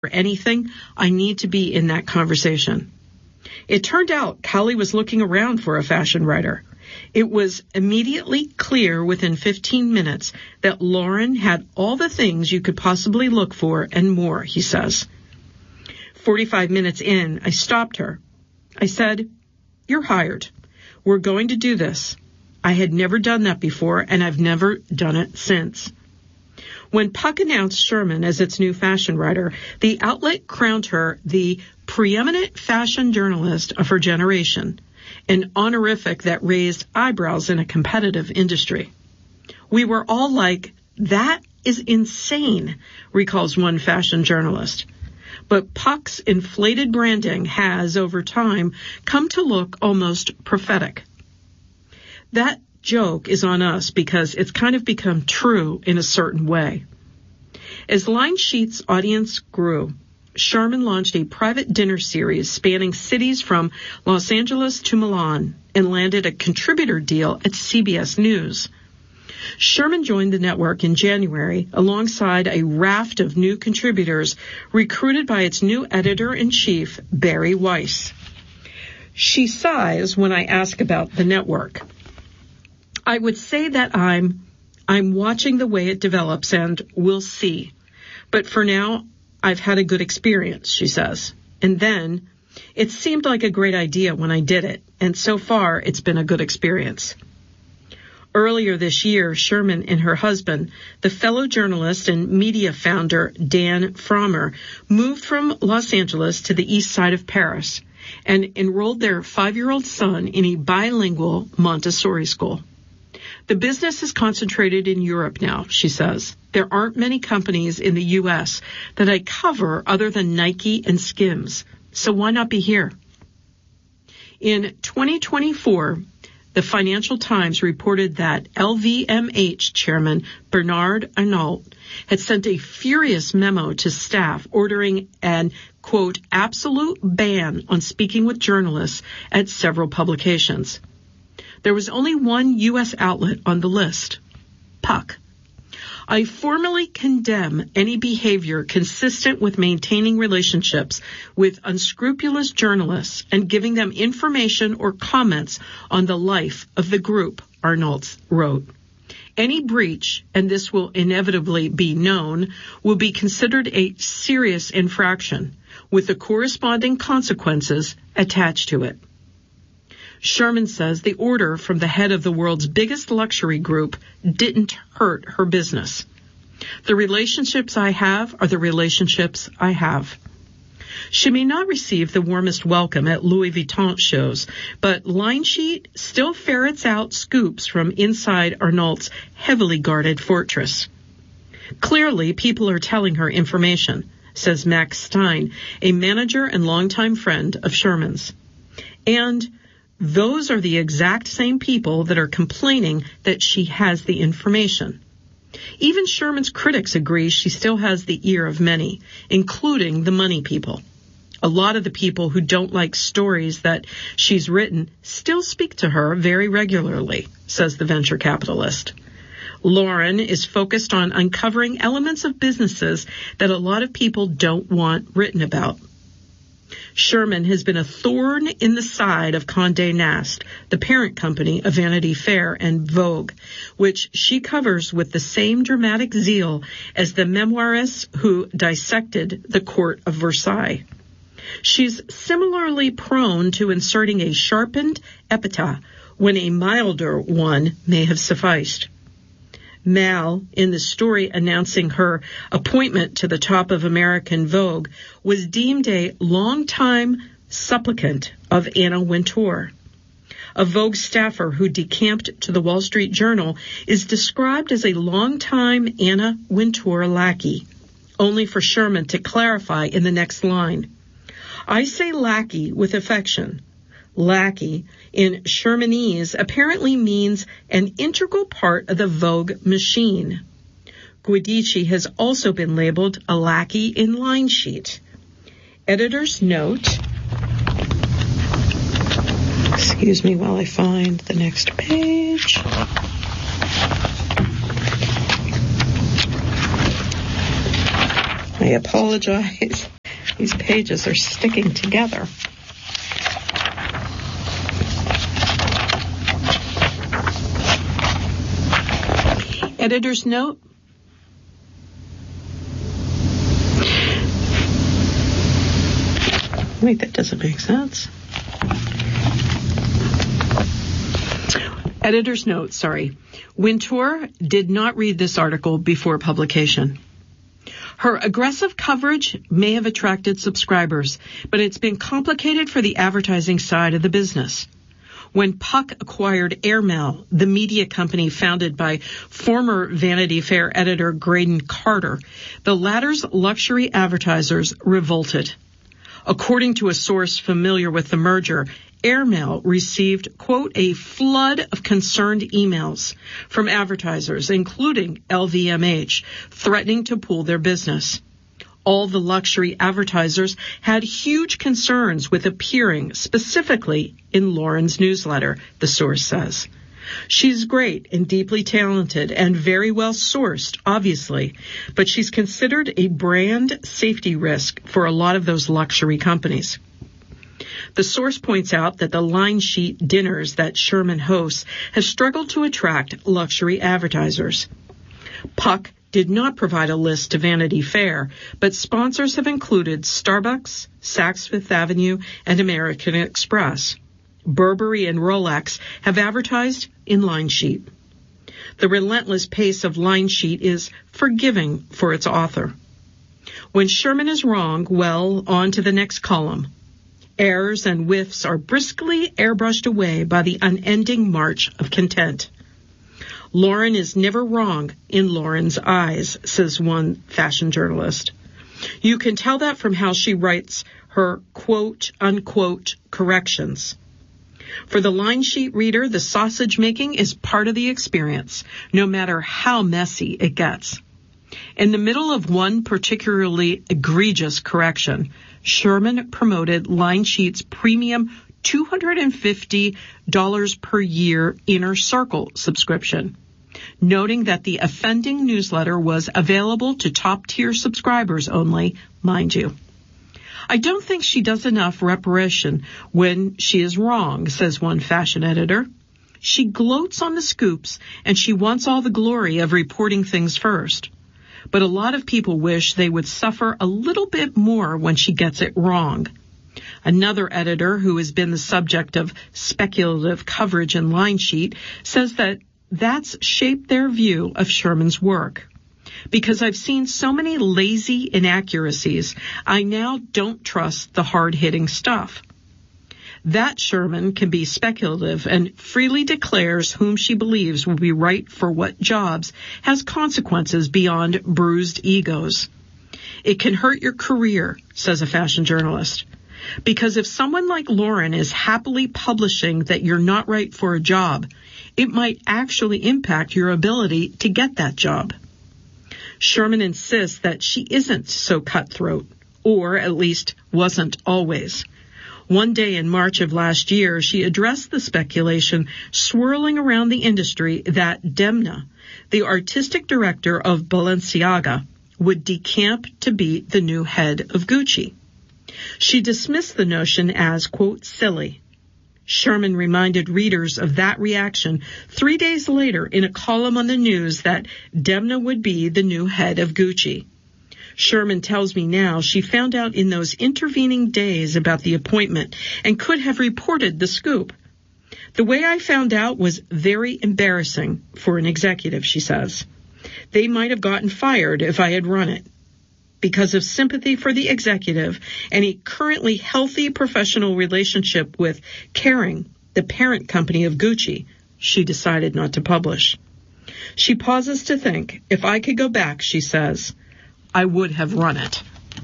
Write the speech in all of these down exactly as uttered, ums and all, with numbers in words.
anything, I need to be in that conversation. It turned out Callie was looking around for a fashion writer. It was immediately clear within fifteen minutes that Lauren had all the things you could possibly look for and more, he says. forty-five minutes in, I stopped her. I said, "You're hired. We're going to do this." I had never done that before, and I've never done it since. When Puck announced Sherman as its new fashion writer, the outlet crowned her the preeminent fashion journalist of her generation, an honorific that raised eyebrows in a competitive industry. We were all like, "That is insane," recalls one fashion journalist. But Puck's inflated branding has, over time, come to look almost prophetic. That joke is on us because it's kind of become true in a certain way. As Line Sheet's audience grew, Sherman launched a private dinner series spanning cities from Los Angeles to Milan and landed a contributor deal at C B S News. Sherman joined the network in January alongside a raft of new contributors recruited by its new editor-in-chief, Barry Weiss. She sighs when I ask about the network. I would say that I'm I'm watching the way it develops and we'll see. But for now, I've had a good experience, she says. And then, it seemed like a great idea when I did it, and so far it's been a good experience. Earlier this year, Sherman and her husband, the fellow journalist and media founder Dan Frommer, moved from Los Angeles to the east side of Paris and enrolled their five-year-old son in a bilingual Montessori school. The business is concentrated in Europe now, she says. There aren't many companies in the U S that I cover other than Nike and Skims, so why not be here? In twenty twenty-four, the Financial Times reported that L V M H chairman Bernard Arnault had sent a furious memo to staff ordering an, quote, absolute ban on speaking with journalists at several publications. There was only one U S outlet on the list, Puck. I formally condemn any behavior consistent with maintaining relationships with unscrupulous journalists and giving them information or comments on the life of the group, Arnault wrote. Any breach, and this will inevitably be known, will be considered a serious infraction with the corresponding consequences attached to it. Sherman says the order from the head of the world's biggest luxury group didn't hurt her business. The relationships I have are the relationships I have. She may not receive the warmest welcome at Louis Vuitton shows, but Line Sheet still ferrets out scoops from inside Arnault's heavily guarded fortress. Clearly, people are telling her information, says Max Stein, a manager and longtime friend of Sherman's. And those are the exact same people that are complaining that she has the information. Even Sherman's critics agree she still has the ear of many, including the money people. A lot of the people who don't like stories that she's written still speak to her very regularly, says the venture capitalist. Lauren is focused on uncovering elements of businesses that a lot of people don't want written about. Sherman has been a thorn in the side of Condé Nast, the parent company of Vanity Fair and Vogue, which she covers with the same dramatic zeal as the memoirists who dissected the court of Versailles. She's similarly prone to inserting a sharpened epithet when a milder one may have sufficed. Mal, in the story announcing her appointment to the top of American Vogue, was deemed a longtime supplicant of Anna Wintour. A Vogue staffer who decamped to the Wall Street Journal is described as a longtime Anna Wintour lackey, only for Sherman to clarify in the next line. I say lackey with affection. Lackey in Shermanese apparently means an integral part of the Vogue machine. Guidici has also been labeled a lackey in Line Sheet. Editor's note. Excuse me while I find the next page. I apologize. These pages are sticking together. Editor's note. Wait, that doesn't make sense. Editor's note, sorry. Wintour did not read this article before publication. Her aggressive coverage may have attracted subscribers, but it's been complicated for the advertising side of the business. When Puck acquired Airmail, the media company founded by former Vanity Fair editor Graydon Carter, the latter's luxury advertisers revolted. According to a source familiar with the merger, Airmail received, quote, a flood of concerned emails from advertisers, including L V M H, threatening to pull their business. All the luxury advertisers had huge concerns with appearing specifically in Lauren's newsletter, the source says. She's great and deeply talented and very well sourced, obviously, but she's considered a brand safety risk for a lot of those luxury companies. The source points out that the line sheet dinners that Sherman hosts have struggled to attract luxury advertisers. Puck did not provide a list to Vanity Fair, but sponsors have included Starbucks, Saks Fifth Avenue, and American Express. Burberry and Rolex have advertised in Line Sheet. The relentless pace of Line Sheet is forgiving for its author. When Sherman is wrong, well, on to the next column. Errors and whiffs are briskly airbrushed away by the unending march of content. Lauren is never wrong in Lauren's eyes, says one fashion journalist. You can tell that from how she writes her quote-unquote corrections. For the line sheet reader, the sausage making is part of the experience, no matter how messy it gets. In the middle of one particularly egregious correction, Sherman promoted Line Sheet's premium two hundred fifty dollars per year Inner Circle subscription, noting that the offending newsletter was available to top-tier subscribers only, mind you. I don't think she does enough reparation when she is wrong, says one fashion editor. She gloats on the scoops, and she wants all the glory of reporting things first. But a lot of people wish they would suffer a little bit more when she gets it wrong. Another editor who has been the subject of speculative coverage in Line Sheet says that that's shaped their view of Sherman's work. Because I've seen so many lazy inaccuracies, I now don't trust the hard-hitting stuff. That Sherman can be speculative and freely declares whom she believes will be right for what jobs has consequences beyond bruised egos. It can hurt your career, says a fashion journalist. Because if someone like Lauren is happily publishing that you're not right for a job, it might actually impact your ability to get that job. Sherman insists that she isn't so cutthroat, or at least wasn't always. One day in March of last year, she addressed the speculation swirling around the industry that Demna, the artistic director of Balenciaga, would decamp to be the new head of Gucci. She dismissed the notion as, quote, silly. Sherman reminded readers of that reaction three days later in a column on the news that Demna would be the new head of Gucci. Sherman tells me now she found out in those intervening days about the appointment and could have reported the scoop. The way I found out was very embarrassing for an executive, she says. They might have gotten fired if I had run it. Because of sympathy for the executive and a currently healthy professional relationship with Kering, the parent company of Gucci, she decided not to publish. She pauses to think, if I could go back, she says, I would have run it.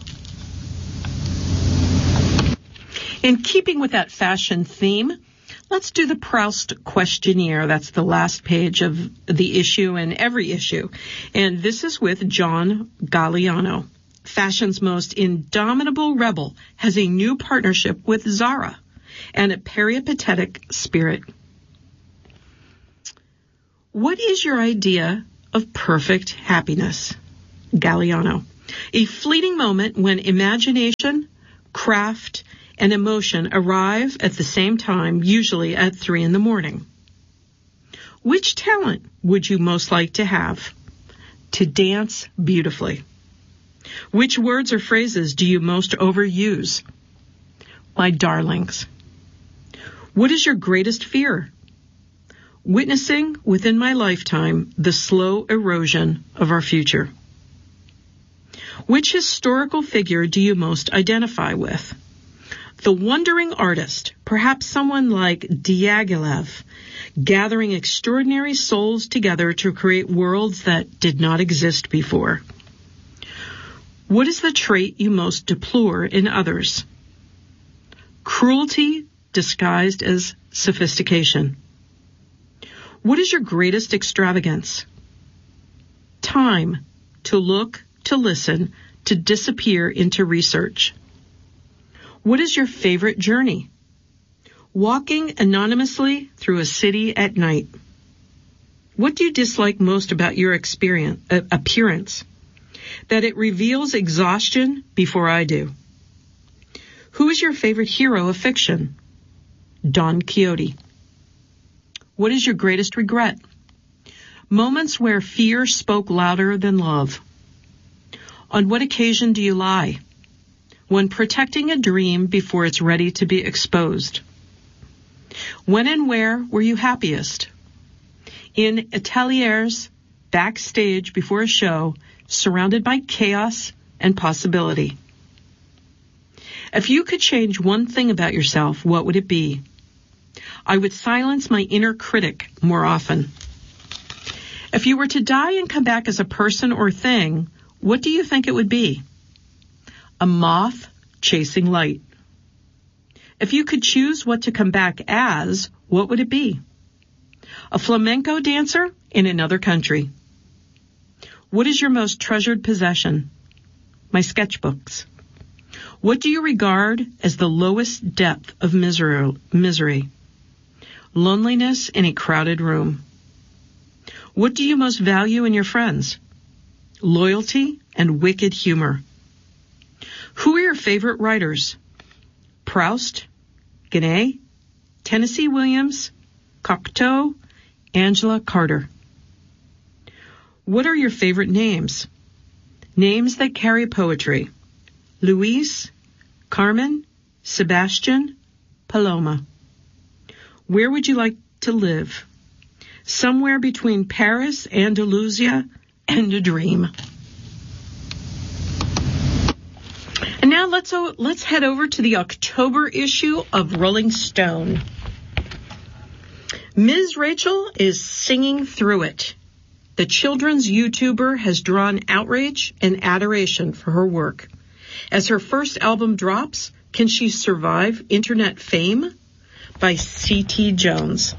In keeping with that fashion theme, let's do the Proust questionnaire. That's the last page of the issue and every issue. And this is with John Galliano. Fashion's most indomitable rebel has a new partnership with Zara and a peripatetic spirit. What is your idea of perfect happiness? Galliano. A fleeting moment when imagination, craft, and emotion arrive at the same time, usually at three in the morning. Which talent would you most like to have? To dance beautifully. Which words or phrases do you most overuse? My darlings. What is your greatest fear? Witnessing within my lifetime the slow erosion of our future. Which historical figure do you most identify with? The wandering artist, perhaps someone like Diaghilev, gathering extraordinary souls together to create worlds that did not exist before. What is the trait you most deplore in others? Cruelty disguised as sophistication. What is your greatest extravagance? Time to look, to listen, to disappear into research. What is your favorite journey? Walking anonymously through a city at night. What do you dislike most about your experience, uh, appearance? That it reveals exhaustion before I do. Who is your favorite hero of fiction? Don Quixote. What is your greatest regret? Moments where fear spoke louder than love. On what occasion do you lie? When protecting a dream before it's ready to be exposed. When and where were you happiest? In ateliers, backstage before a show, surrounded by chaos and possibility. If you could change one thing about yourself, what would it be? I would silence my inner critic more often. If you were to die and come back as a person or thing, what do you think it would be? A moth chasing light. If you could choose what to come back as, what would it be? A flamenco dancer in another country. What is your most treasured possession? My sketchbooks. What do you regard as the lowest depth of misery? Loneliness in a crowded room. What do you most value in your friends? Loyalty and wicked humor. Who are your favorite writers? Proust, Genet, Tennessee Williams, Cocteau, Angela Carter. What are your favorite names? Names that carry poetry. Luis, Carmen, Sebastian, Paloma. Where would you like to live? Somewhere between Paris, Andalusia, and a dream. And now let's uh, let's head over to the October issue of Rolling Stone. Miz Rachel is singing through it. The children's YouTuber has drawn outrage and adoration for her work. As her first album drops, can she survive internet fame? By C T Jones.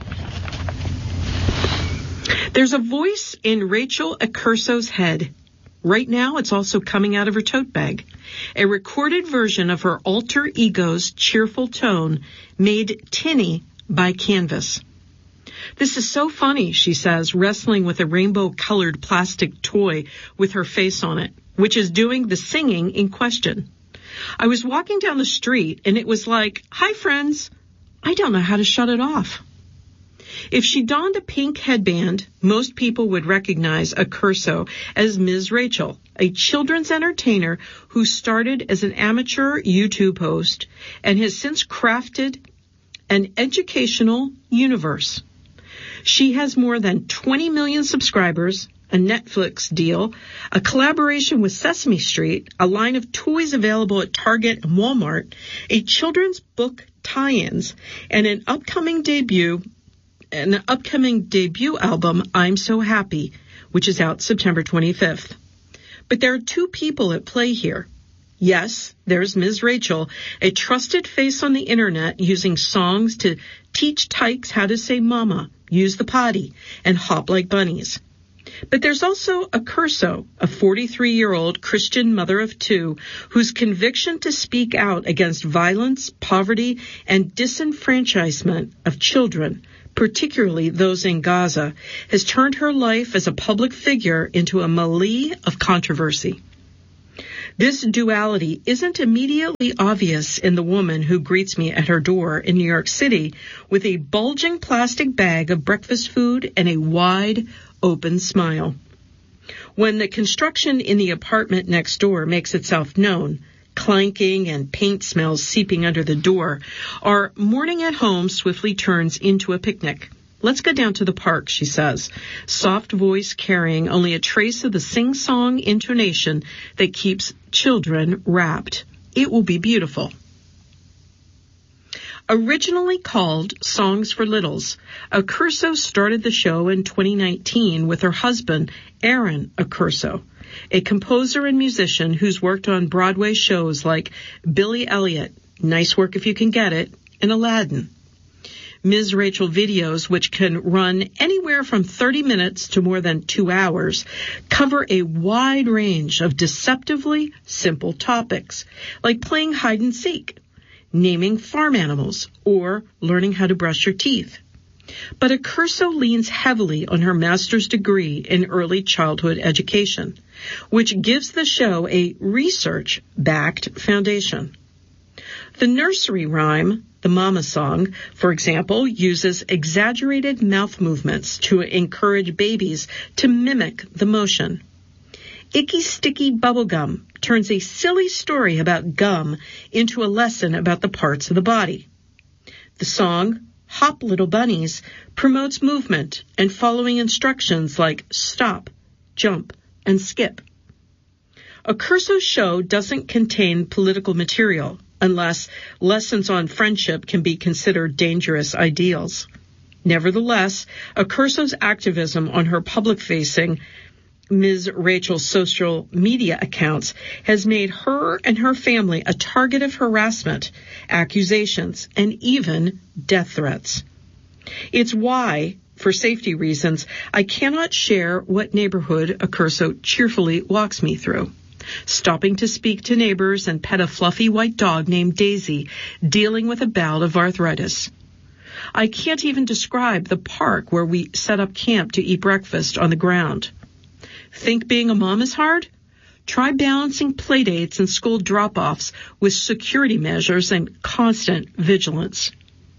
There's a voice in Rachel Accurso's head. Right now, it's also coming out of her tote bag. A recorded version of her alter ego's cheerful tone made tinny by canvas. This is so funny, she says, wrestling with a rainbow-colored plastic toy with her face on it, which is doing the singing in question. I was walking down the street, and it was like, hi, friends. I don't know how to shut it off. If she donned a pink headband, most people would recognize Accurso as Miz Rachel, a children's entertainer who started as an amateur YouTube host and has since crafted an educational universe. She has more than twenty million subscribers, a Netflix deal, a collaboration with Sesame Street, a line of toys available at Target and Walmart, a children's book tie-ins, and an upcoming debut an upcoming debut album, I'm So Happy, which is out September twenty-fifth. But there are two people at play here. Yes, there's Miz Rachel, a trusted face on the internet using songs to teach tykes how to say mama, use the potty, and hop like bunnies. But there's also Accurso, a forty-three-year-old Christian mother of two, whose conviction to speak out against violence, poverty, and disenfranchisement of children, particularly those in Gaza, has turned her life as a public figure into a melee of controversy. This duality isn't immediately obvious in the woman who greets me at her door in New York City with a bulging plastic bag of breakfast food and a wide, open smile. When the construction in the apartment next door makes itself known, clanking and paint smells seeping under the door, our morning at home swiftly turns into a picnic. Let's go down to the park, she says, soft voice carrying only a trace of the sing-song intonation that keeps children rapt. It will be beautiful. Originally called Songs for Littles, Accurso started the show in twenty nineteen with her husband, Aaron Accurso, a composer and musician who's worked on Broadway shows like Billy Elliot, Nice Work If You Can Get It, and Aladdin. Miz Rachel videos, which can run anywhere from thirty minutes to more than two hours, cover a wide range of deceptively simple topics, like playing hide and seek, naming farm animals, or learning how to brush your teeth. But Accurso leans heavily on her master's degree in early childhood education, which gives the show a research-backed foundation. The nursery rhyme, the Mama Song, for example, uses exaggerated mouth movements to encourage babies to mimic the motion. Icky Sticky Bubblegum turns a silly story about gum into a lesson about the parts of the body. The song, Hop Little Bunnies, promotes movement and following instructions like stop, jump, and skip. Accurso's show doesn't contain political material, unless lessons on friendship can be considered dangerous ideals. Nevertheless, Accurso's activism on her public-facing Miz Rachel's social media accounts has made her and her family a target of harassment, accusations, and even death threats. It's why, for safety reasons, I cannot share what neighborhood Accurso cheerfully walks me through, stopping to speak to neighbors and pet a fluffy white dog named Daisy, dealing with a bout of arthritis. I can't even describe the park where we set up camp to eat breakfast on the ground. Think being a mom is hard? Try balancing playdates and school drop-offs with security measures and constant vigilance.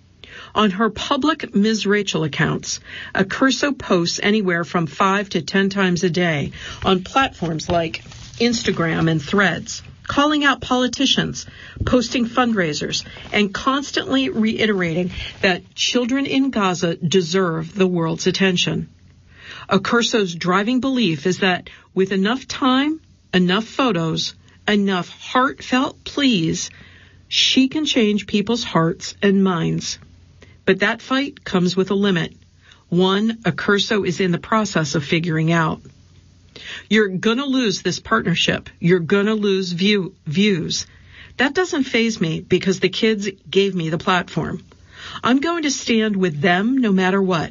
On her public Miz Rachel accounts, Accurso posts anywhere from five to ten times a day on platforms like Instagram and Threads, calling out politicians, posting fundraisers, and constantly reiterating that children in Gaza deserve the world's attention. Accurso's driving belief is that with enough time, enough photos, enough heartfelt pleas, she can change people's hearts and minds. But that fight comes with a limit, one Accurso is in the process of figuring out. You're going to lose this partnership. You're going to lose view, views. That doesn't faze me because the kids gave me the platform. I'm going to stand with them no matter what.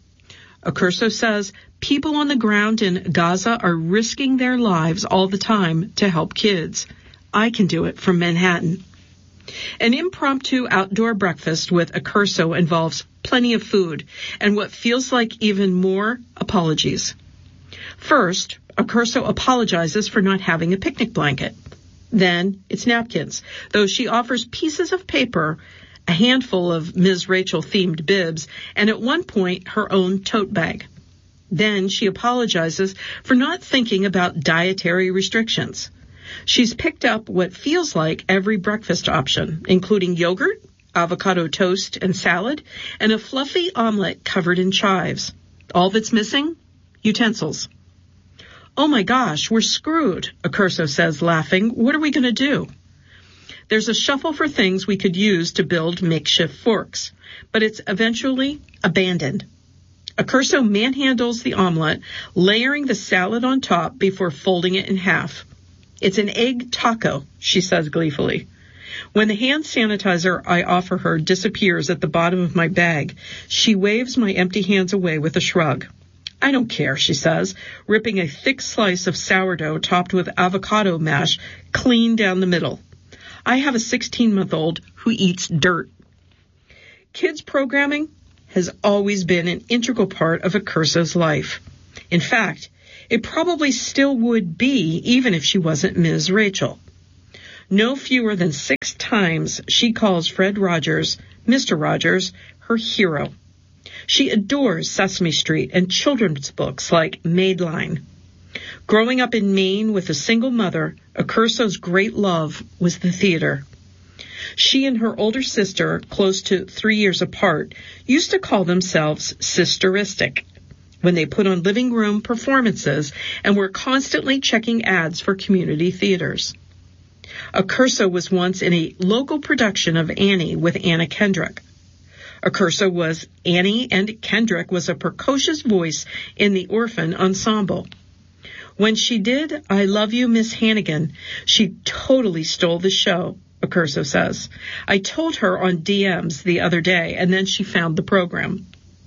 Accurso says people on the ground in Gaza are risking their lives all the time to help kids. I can do it from Manhattan. An impromptu outdoor breakfast with Accurso involves plenty of food and what feels like even more apologies. First, Accurso apologizes for not having a picnic blanket. Then it's napkins, though she offers pieces of paper, a handful of Miz Rachel-themed bibs, and at one point her own tote bag. Then she apologizes for not thinking about dietary restrictions. She's picked up what feels like every breakfast option, including yogurt, avocado toast and salad, and a fluffy omelet covered in chives. All that's missing? Utensils. Oh my gosh, we're screwed, Accurso says, laughing. What are we going to do? There's a shuffle for things we could use to build makeshift forks, but it's eventually abandoned. Accurso manhandles the omelet, layering the salad on top before folding it in half. It's an egg taco, she says gleefully. When the hand sanitizer I offer her disappears at the bottom of my bag, she waves my empty hands away with a shrug. I don't care, she says, ripping a thick slice of sourdough topped with avocado mash clean down the middle. I have a sixteen-month-old who eats dirt. Kids programming has always been an integral part of Accurso's life. In fact, It probably still would be, even if she wasn't Miz Rachel. No fewer than six times she calls Fred Rogers, Mister Rogers, her hero. She adores Sesame Street and children's books like Madeline. Growing up in Maine with a single mother, Accurso's great love was the theater. She and her older sister, close to three years apart, used to call themselves sisteristic when they put on living room performances and were constantly checking ads for community theaters. Accurso was once in a local production of Annie with Anna Kendrick. Accurso was Annie, and Kendrick was a precocious voice in the orphan ensemble. When she did I Love You, Miss Hannigan, she totally stole the show, Accurso says. I told her on D Ms the other day, and then she found the program.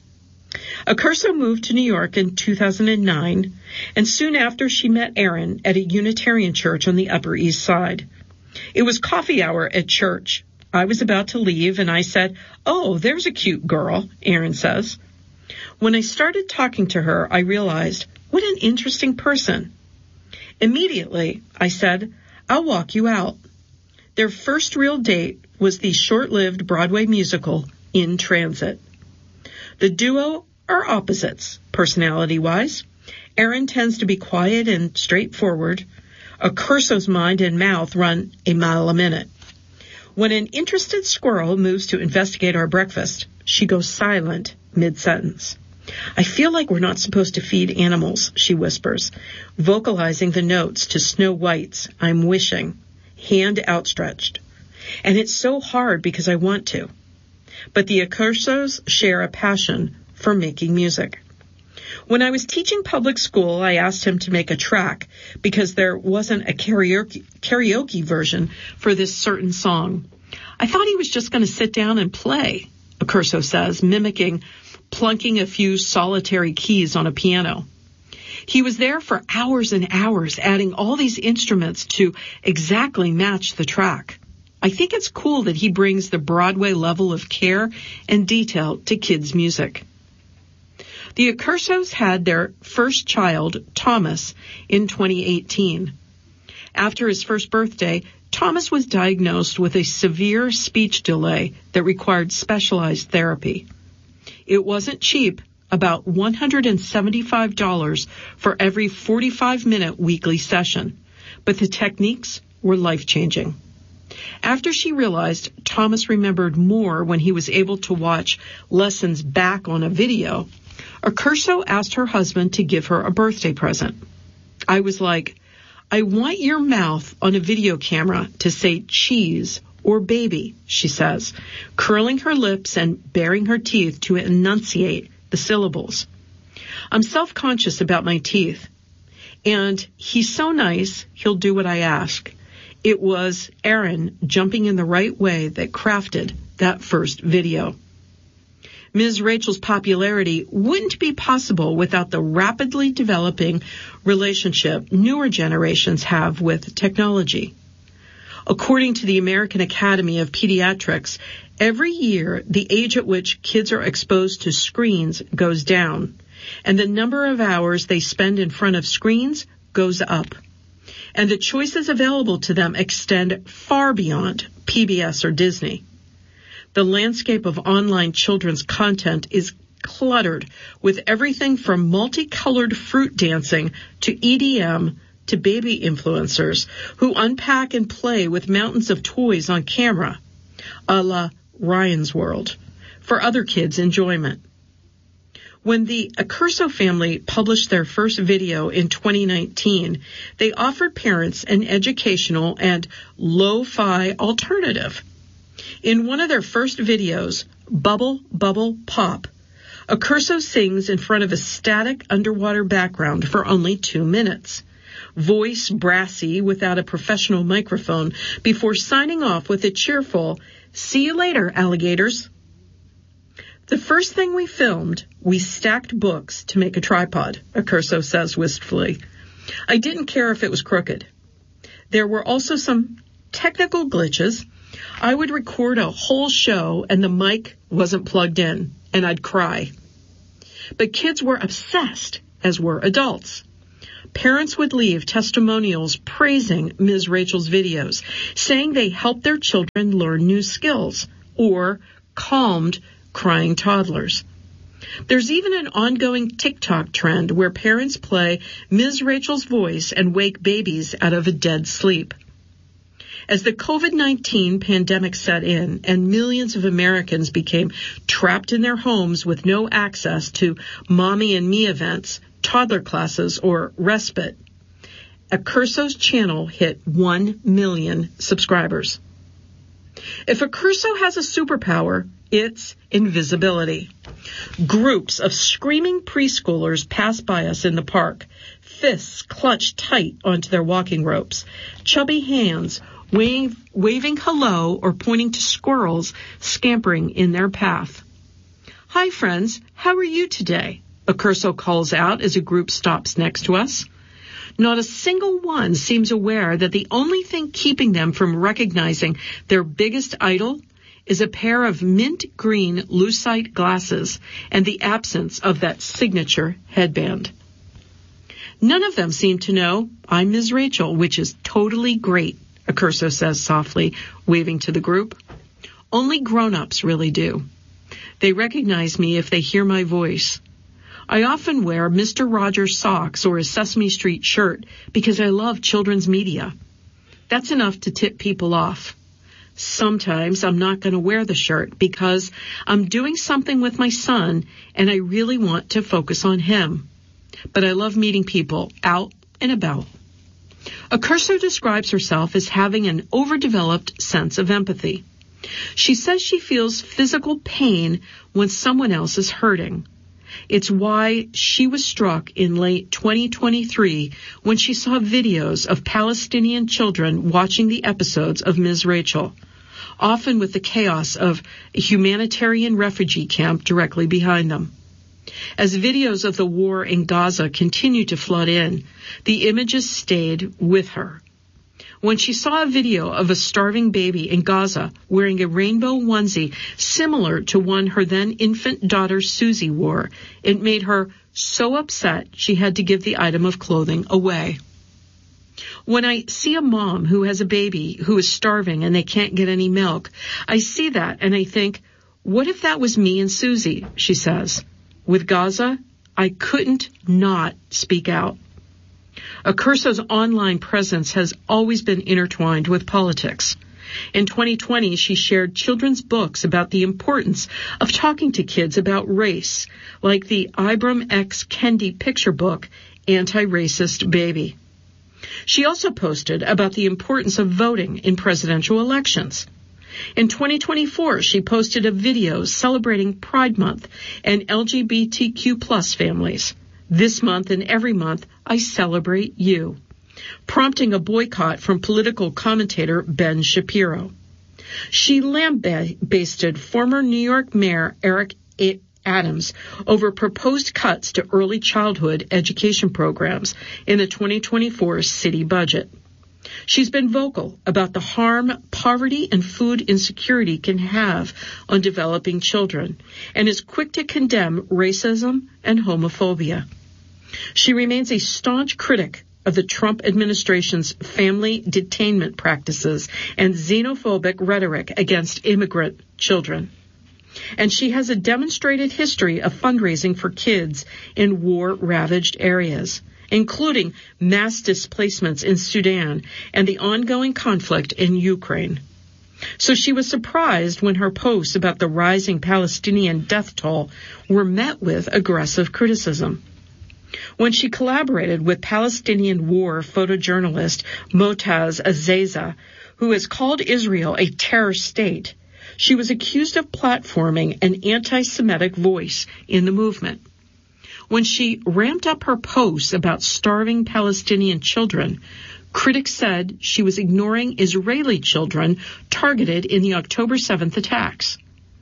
Accurso moved to New York in two thousand nine, and soon after she met Aaron at a Unitarian church on the Upper East Side. It was coffee hour at church. I was about to leave, and I said, "Oh, there's a cute girl," Aaron says. When I started talking to her, I realized, what an interesting person. Immediately, I said, "I'll walk you out." Their first real date was the short-lived Broadway musical, In Transit. The duo are opposites, personality-wise. Aaron tends to be quiet and straightforward. Accurso's mind and mouth run a mile a minute. When an interested squirrel moves to investigate our breakfast, she goes silent mid-sentence. "I feel like we're not supposed to feed animals," she whispers, vocalizing the notes to Snow White's I'm Wishing, hand outstretched. And it's so hard because I want to. But the Accursos share a passion for making music. When I was teaching public school, I asked him to make a track because there wasn't a karaoke, karaoke version for this certain song. I thought he was just going to sit down and play, Accurso says, mimicking plunking a few solitary keys on a piano. He was there for hours and hours, adding all these instruments to exactly match the track. I think it's cool that he brings the Broadway level of care and detail to kids' music. The Accursos had their first child, Thomas, in twenty eighteen. After his first birthday, Thomas was diagnosed with a severe speech delay that required specialized therapy. It wasn't cheap, about one hundred seventy-five dollars for every forty-five minute weekly session, but the techniques were life-changing. After she realized Thomas remembered more when he was able to watch lessons back on a video, Accurso asked her husband to give her a birthday present. I was like, "I want your mouth on a video camera to say cheese or baby," she says, curling her lips and baring her teeth to enunciate the syllables. I'm self-conscious about my teeth, and he's so nice, he'll do what I ask. It was Aaron jumping in the right way that crafted that first video. Miz Rachel's popularity wouldn't be possible without the rapidly developing relationship newer generations have with technology. According to the American Academy of Pediatrics, every year the age at which kids are exposed to screens goes down, and the number of hours they spend in front of screens goes up. And the choices available to them extend far beyond P B S or Disney. The landscape of online children's content is cluttered with everything from multicolored fruit dancing to E D M to baby influencers who unpack and play with mountains of toys on camera, a la Ryan's World, for other kids' enjoyment. When the Accurso family published their first video in twenty nineteen, they offered parents an educational and lo-fi alternative. In one of their first videos, Bubble, Bubble, Pop, Accurso sings in front of a static underwater background for only two minutes. Voice brassy without a professional microphone before signing off with a cheerful, "See you later, alligators." The first thing we filmed, we stacked books to make a tripod, Accurso says wistfully. I didn't care if it was crooked. There were also some technical glitches. I would record a whole show and the mic wasn't plugged in, and I'd cry. But kids were obsessed, as were adults. parents would leave testimonials praising Miz Rachel's videos, saying they helped their children learn new skills or calmed crying toddlers. There's even an ongoing TikTok trend where parents play Miz Rachel's voice and wake babies out of a dead sleep. As the covid nineteen pandemic set in and millions of Americans became trapped in their homes with no access to Mommy and Me events, toddler classes, or respite, Accurso's channel hit one million subscribers. If Accurso has a superpower, it's invisibility. Groups of screaming preschoolers pass by us in the park, fists clutched tight onto their walking ropes, chubby hands wave, waving hello or pointing to squirrels scampering in their path. "Hi, friends. How are you today?" Accurso calls out as a group stops next to us. Not a single one seems aware that the only thing keeping them from recognizing their biggest idol is a pair of mint green lucite glasses and the absence of that signature headband. None of them seem to know I'm Miz Rachel, which is totally great, Accurso says softly, waving to the group. Only grown-ups really do. They recognize me if they hear my voice. I often wear Mister Rogers socks or a Sesame Street shirt because I love children's media. That's enough to tip people off. Sometimes I'm not going to wear the shirt because I'm doing something with my son and I really want to focus on him. But I love meeting people out and about. Accurso describes herself as having an overdeveloped sense of empathy. She says she feels physical pain when someone else is hurting. It's why she was struck in late twenty twenty-three when she saw videos of Palestinian children watching the episodes of Miz Rachel, often with the chaos of a humanitarian refugee camp directly behind them. As videos of the war in Gaza continued to flood in, the images stayed with her. When she saw a video of a starving baby in Gaza wearing a rainbow onesie similar to one her then infant daughter Susie wore, it made her so upset she had to give the item of clothing away. When I see a mom who has a baby who is starving and they can't get any milk, I see that and I think, what if that was me and Susie, she says. With Gaza, I couldn't not speak out. Accurso's online presence has always been intertwined with politics. In twenty twenty, she shared children's books about the importance of talking to kids about race, like the Ibram X. Kendi picture book, Anti-Racist Baby. She also posted about the importance of voting in presidential elections. In twenty twenty-four, she posted a video celebrating Pride Month and L G B T Q plus families. This month and every month, I celebrate you, prompting a boycott from political commentator Ben Shapiro. She lambasted former New York Mayor Eric Adams over proposed cuts to early childhood education programs in the twenty twenty-four city budget. She's been vocal about the harm poverty and food insecurity can have on developing children and is quick to condemn racism and homophobia. She remains a staunch critic of the Trump administration's family detainment practices and xenophobic rhetoric against immigrant children. And she has a demonstrated history of fundraising for kids in war-ravaged areas, including mass displacements in Sudan and the ongoing conflict in Ukraine. So she was surprised when her posts about the rising Palestinian death toll were met with aggressive criticism. When she collaborated with Palestinian war photojournalist Motaz Azaza, who has called Israel a terror state, she was accused of platforming an anti-Semitic voice in the movement. When she ramped up her posts about starving Palestinian children, critics said she was ignoring Israeli children targeted in the October seventh attacks.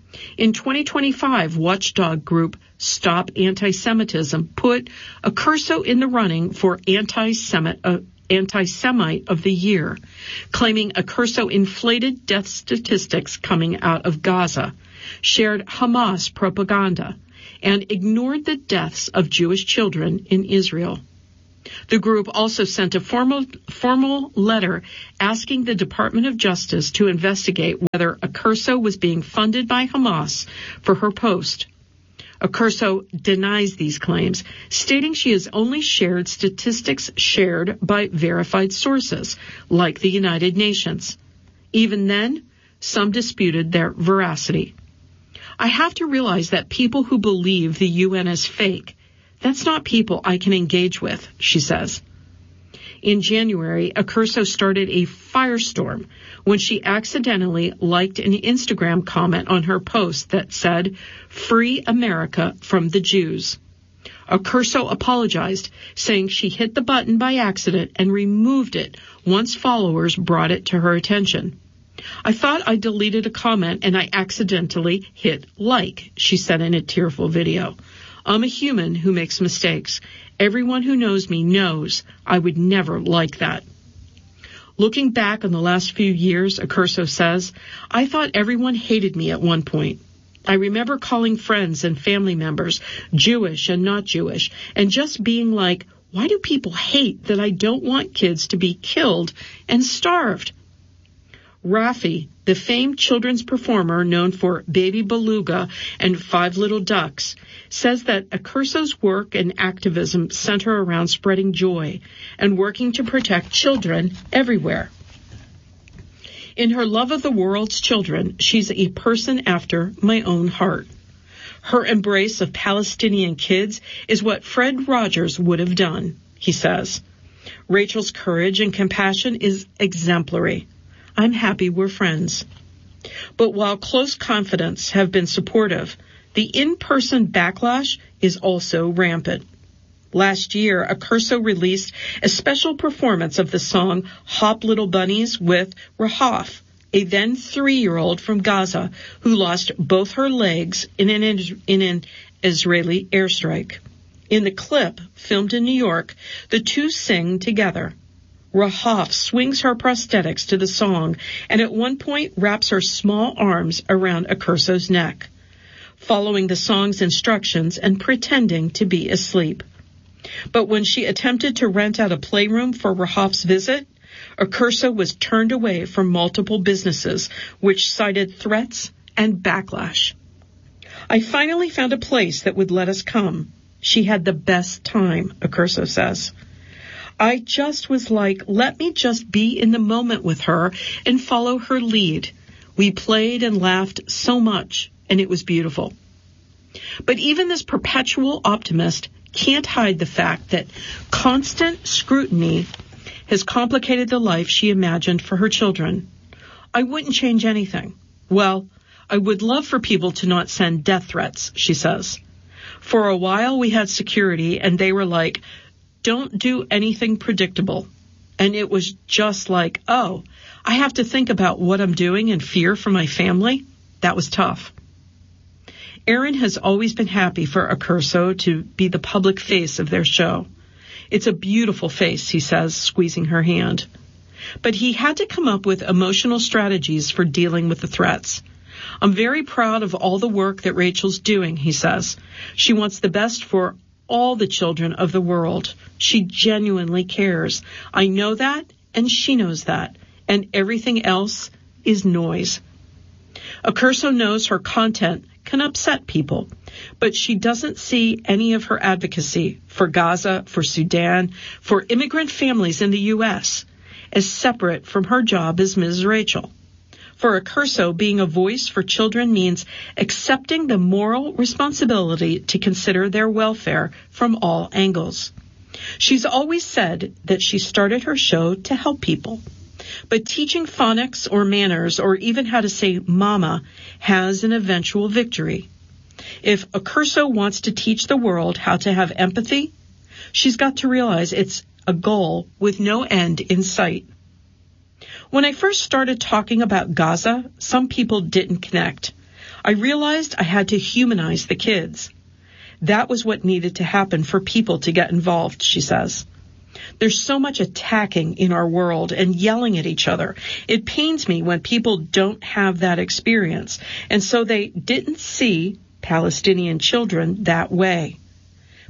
In twenty twenty-five, watchdog group Stop Anti-Semitism put Accurso in the running for anti-Semite, uh, anti-Semite of the year, claiming Accurso inflated death statistics coming out of Gaza, shared Hamas propaganda, and ignored the deaths of Jewish children in Israel. The group also sent a formal formal letter asking the Department of Justice to investigate whether Accurso was being funded by Hamas for her post. Accurso denies these claims, stating she has only shared statistics shared by verified sources, like the United Nations. Even then, some disputed their veracity. I have to realize that people who believe the U N is fake, that's not people I can engage with, she says. In January, Accurso started a firestorm when she accidentally liked an Instagram comment on her post that said, "Free America from the Jews." Accurso apologized, saying she hit the button by accident and removed it once followers brought it to her attention. "I thought I deleted a comment and I accidentally hit like," she said in a tearful video. "I'm a human who makes mistakes. Everyone who knows me knows I would never like that." Looking back on the last few years, Accurso says, "I thought everyone hated me at one point. I remember calling friends and family members Jewish and not Jewish, and just being like, why do people hate that I don't want kids to be killed and starved?" Raffi, the famed children's performer known for Baby Beluga and Five Little Ducks, says that Accurso's work and activism center around spreading joy and working to protect children everywhere. In her love of the world's children, she's a person after my own heart. Her embrace of Palestinian kids is what Fred Rogers would have done, he says. Rachel's courage and compassion is exemplary. I'm happy we're friends. But while close confidants have been supportive, the in-person backlash is also rampant. Last year, Accurso released a special performance of the song Hop Little Bunnies with Rahaf, a then three-year-old from Gaza who lost both her legs in an, in an Israeli airstrike. In the clip, filmed in New York, the two sing together. Rahaf swings her prosthetics to the song and at one point wraps her small arms around Accurso's neck, following the song's instructions and pretending to be asleep. But when she attempted to rent out a playroom for Rahaf's visit, Accurso was turned away from multiple businesses, which cited threats and backlash. "I finally found a place that would let us come. She had the best time," Accurso says. "I just was like, let me just be in the moment with her and follow her lead. We played and laughed so much, and it was beautiful." But even this perpetual optimist can't hide the fact that constant scrutiny has complicated the life she imagined for her children. "I wouldn't change anything. Well, I would love for people to not send death threats," she says. "For a while we had security and they were like, don't do anything predictable. And it was just like, oh, I have to think about what I'm doing and fear for my family. That was tough." Aaron has always been happy for Accurso to be the public face of their show. "It's a beautiful face," he says, squeezing her hand. But he had to come up with emotional strategies for dealing with the threats. "I'm very proud of all the work that Rachel's doing," he says. "She wants the best for all the children of the world. She genuinely cares. I know that, and she knows that, and everything else is noise." Accurso knows her content can upset people, but she doesn't see any of her advocacy for Gaza, for Sudan, for immigrant families in the U S as separate from her job as Miz Rachel. For Accurso, being a voice for children means accepting the moral responsibility to consider their welfare from all angles. She's always said that she started her show to help people. But teaching phonics or manners or even how to say mama has an eventual victory. If Accurso wants to teach the world how to have empathy, she's got to realize it's a goal with no end in sight. When I first started talking about Gaza, some people didn't connect. I realized I had to humanize the kids. That was what needed to happen for people to get involved, she says. There's so much attacking in our world and yelling at each other. It pains me when people don't have that experience, and so they didn't see Palestinian children that way.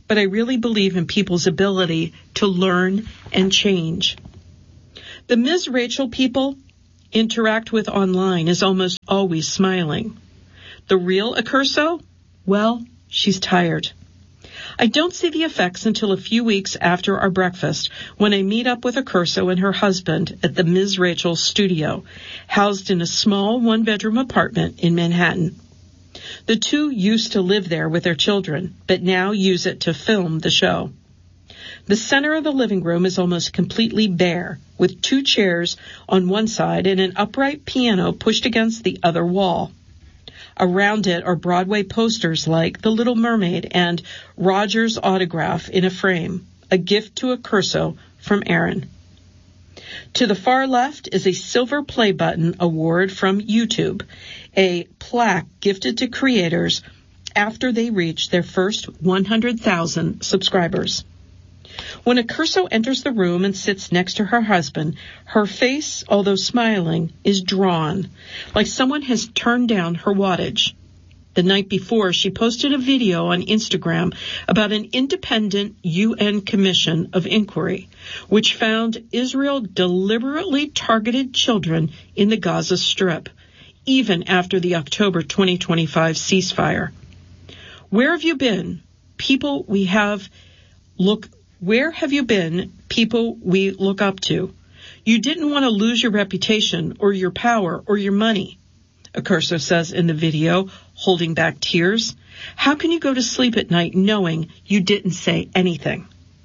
but I really believe in people's ability to learn and change. The Miz Rachel people interact with online is almost always smiling. The real Accurso? Well, she's tired. I don't see the effects until a few weeks after our breakfast when I meet up with Accurso and her husband at the Miz Rachel studio, housed in a small one-bedroom apartment in Manhattan. The two used to live there with their children, but now use it to film the show. The center of the living room is almost completely bare, with two chairs on one side and an upright piano pushed against the other wall. Around it are Broadway posters like The Little Mermaid and Roger's autograph in a frame, a gift to Accurso from Aaron. To the far left is a Silver Play Button award from YouTube, a plaque gifted to creators after they reach their first one hundred thousand subscribers. When Accurso enters the room and sits next to her husband, her face, although smiling, is drawn, like someone has turned down her wattage. The night before, she posted a video on Instagram about an independent U N commission of inquiry, which found Israel deliberately targeted children in the Gaza Strip, even after the October twenty twenty-five ceasefire. Where have you been, people we have look Where have you been, people we look up to? You didn't want to lose your reputation or your power or your money, Accurso says in the video, holding back tears. How can you go to sleep at night knowing you didn't say anything?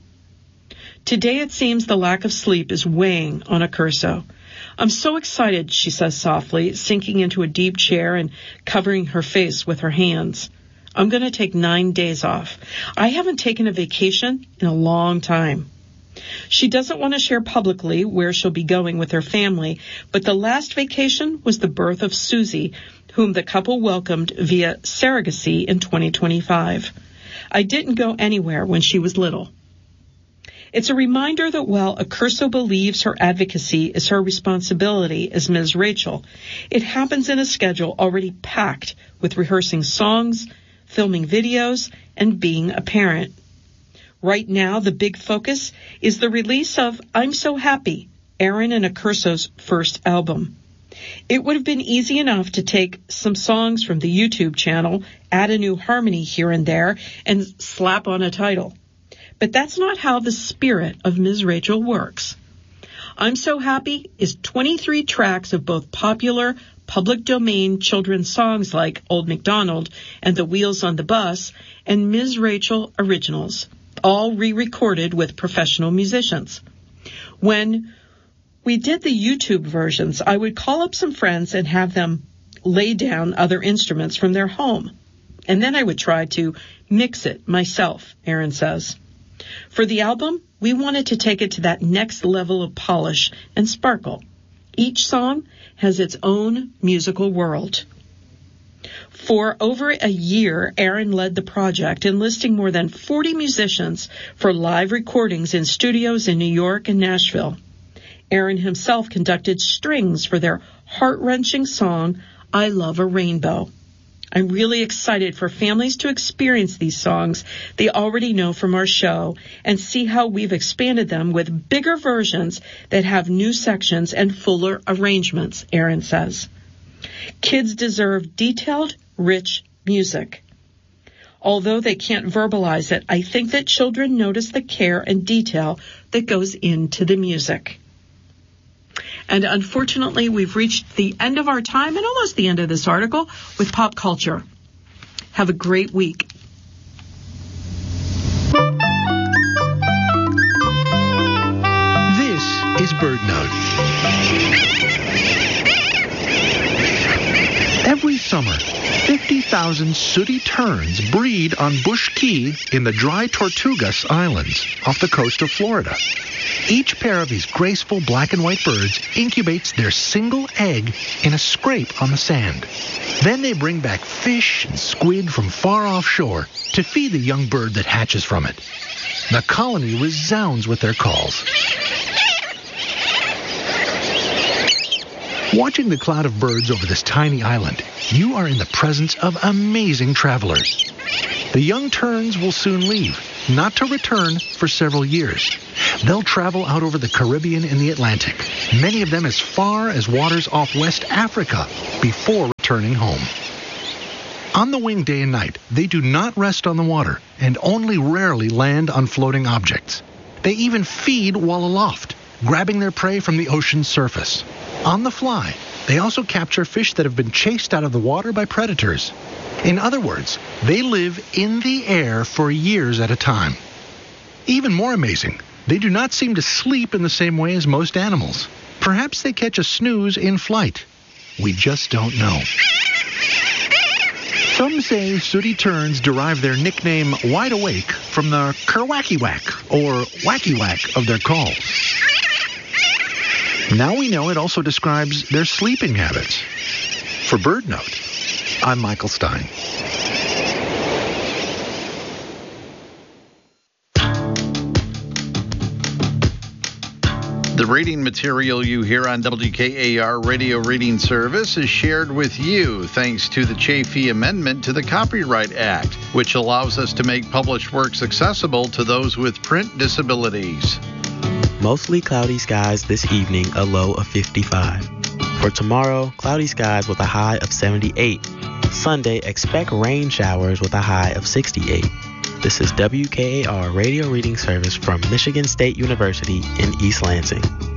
Today it seems the lack of sleep is weighing on Accurso. I'm so excited, she says softly, sinking into a deep chair and covering her face with her hands. I'm going to take nine days off. I haven't taken a vacation in a long time. She doesn't want to share publicly where she'll be going with her family, but the last vacation was the birth of Susie, whom the couple welcomed via surrogacy in twenty twenty-five. I didn't go anywhere when she was little. It's a reminder that while Accurso believes her advocacy is her responsibility as Miz Rachel, it happens in a schedule already packed with rehearsing songs, filming videos, and being a parent. Right now, the big focus is the release of I'm So Happy, Aaron and Accurso's first album. It would have been easy enough to take some songs from the YouTube channel, add a new harmony here and there, and slap on a title. But that's not how the spirit of Miz Rachel works. I'm So Happy is twenty-three tracks of both popular public domain children's songs like Old MacDonald and The Wheels on the Bus, and Miz Rachel originals, all re-recorded with professional musicians. When we did the YouTube versions, I would call up some friends and have them lay down other instruments from their home. And then I would try to mix it myself, Aaron says. For the album, we wanted to take it to that next level of polish and sparkle. Each song has its own musical world. For over a year, Aaron led the project, enlisting more than forty musicians for live recordings in studios in New York and Nashville. Aaron himself conducted strings for their heart-wrenching song, I Love a Rainbow. I'm really excited for families to experience these songs they already know from our show and see how we've expanded them with bigger versions that have new sections and fuller arrangements, Aaron says. Kids deserve detailed, rich music. Although they can't verbalize it, I think that children notice the care and detail that goes into the music. And unfortunately, we've reached the end of our time and almost the end of this article with pop culture. Have a great week. This is BirdNote. Every summer, fifty thousand sooty terns breed on Bush Key in the dry Tortugas Islands off the coast of Florida. Each pair of these graceful black and white birds incubates their single egg in a scrape on the sand. Then they bring back fish and squid from far offshore to feed the young bird that hatches from it. The colony resounds with their calls. Watching the cloud of birds over this tiny island, you are in the presence of amazing travelers. The young terns will soon leave, not to return for several years. They'll travel out over the Caribbean and the Atlantic, many of them as far as waters off West Africa, before returning home. On the wing day and night, they do not rest on the water and only rarely land on floating objects. They even feed while aloft, grabbing their prey from the ocean's surface. On the fly, they also capture fish that have been chased out of the water by predators. In other words, they live in the air for years at a time. Even more amazing, they do not seem to sleep in the same way as most animals. Perhaps they catch a snooze in flight. We just don't know. Some say sooty terns derive their nickname wide awake from the kerwacky-whack or wacky-whack of their calls. Now we know it also describes their sleeping habits. For BirdNote, I'm Michael Stein. The reading material you hear on W K A R Radio Reading Service is shared with you thanks to the Chafee Amendment to the Copyright Act, which allows us to make published works accessible to those with print disabilities. Mostly cloudy skies this evening, a low of fifty-five. For tomorrow, cloudy skies with a high of seventy-eight. Sunday, expect rain showers with a high of sixty-eight. This is W K A R Radio Reading Service from Michigan State University in East Lansing.